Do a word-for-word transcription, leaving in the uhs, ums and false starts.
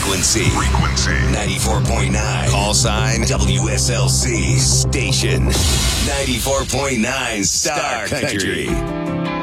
Frequency. Frequency. ninety-four point nine. Call sign W S L C. Station. ninety-four point nine Star Country.